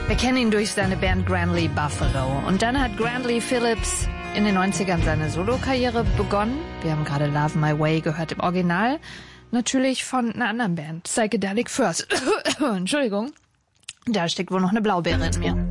Wir kennen ihn durch seine Band Grandly Buffalo. Und dann hat Grandly Phillips in den 90ern seine Solokarriere begonnen. Wir haben gerade Love My Way gehört im Original. Natürlich von einer anderen Band, Psychedelic Furs. Entschuldigung, da steckt wohl noch eine Blaubeere in mir.